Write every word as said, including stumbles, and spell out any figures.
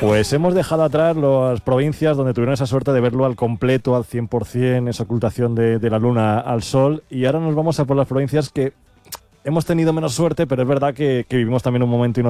Pues hemos dejado atrás las provincias donde tuvieron esa suerte de verlo al completo, al cien por ciento, esa ocultación de, de la luna al sol, y ahora nos vamos a por las provincias que hemos tenido menos suerte, pero es verdad que, que vivimos también un momento